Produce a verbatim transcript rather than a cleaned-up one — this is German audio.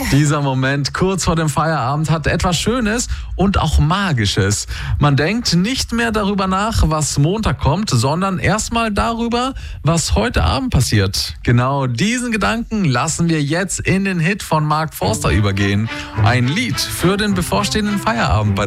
Dieser Moment kurz vor dem Feierabend hat etwas Schönes und auch Magisches. Man denkt nicht mehr darüber nach, was Montag kommt, sondern erstmal darüber, was heute Abend passiert. Genau diesen Gedanken lassen wir jetzt in den Hit von Mark Forster übergehen. Ein Lied für den bevorstehenden Feierabend bei